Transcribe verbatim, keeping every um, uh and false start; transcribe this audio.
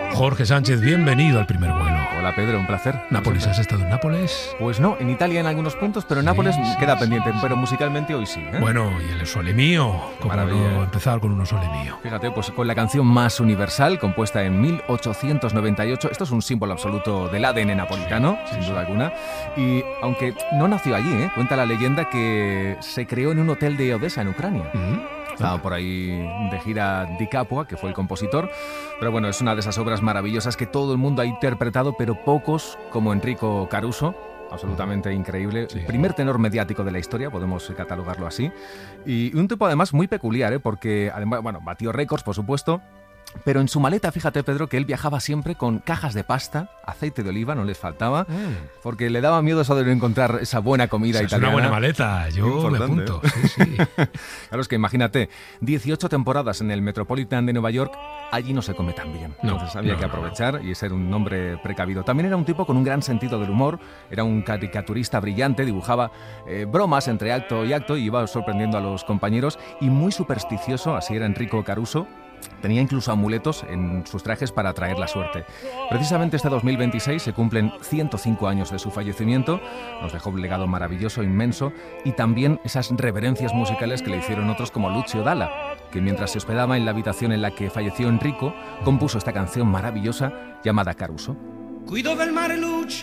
Jorge Sánchez, bienvenido al Primer Vuelo. Hola Pedro, un placer. ¿Nápoles? ¿Has estado en Nápoles? Pues no, en Italia en algunos puntos, pero en Sí, Nápoles sí, queda sí, pendiente, sí, pero sí. musicalmente hoy sí, ¿eh? Bueno, y el Sole Mío, como Maravilla. no empezar con un Sole Mío. Fíjate, pues con la canción más universal, compuesta en mil ochocientos noventa y ocho. Esto es un símbolo absoluto del A D N napolitano, Sí, sin sí, duda sí. alguna. Y aunque no nació allí, ¿eh? Cuenta la leyenda que se creó en un hotel de Odessa, en Ucrania. ¿Mm? Estaba por ahí de gira Di Capua, que fue el compositor. Pero bueno, es una de esas obras maravillosas que todo el mundo ha interpretado, pero pocos, como Enrico Caruso. Absolutamente increíble. Sí. El primer tenor mediático de la historia, podemos catalogarlo así. Y un tipo además muy peculiar, ¿eh? Porque además, bueno, batió récords, por supuesto. Pero en su maleta, fíjate Pedro, que él viajaba siempre con cajas de pasta, aceite de oliva, no les faltaba, Mm. porque le daba miedo eso de no encontrar esa buena comida O sea, es una italiana. buena maleta, yo me Importante, apunto. ¿eh? Sí, sí. Claro, es que imagínate, dieciocho temporadas en el Metropolitan de Nueva York, allí no se come tan bien. No, Entonces había no, que no, no. aprovechar y ser un hombre precavido. También era un tipo con un gran sentido del humor, era un caricaturista brillante, dibujaba eh, bromas entre acto y acto y iba sorprendiendo a los compañeros, y muy supersticioso, así era Enrico Caruso. Tenía incluso amuletos en sus trajes para atraer la suerte. Precisamente este dos mil veintiséis se cumplen ciento cinco años de su fallecimiento. Nos dejó un legado maravilloso, inmenso, y también esas reverencias musicales que le hicieron otros como Lucio Dalla, que mientras se hospedaba en la habitación en la que falleció Enrico, compuso esta canción maravillosa llamada Caruso. Qui dove il mare luce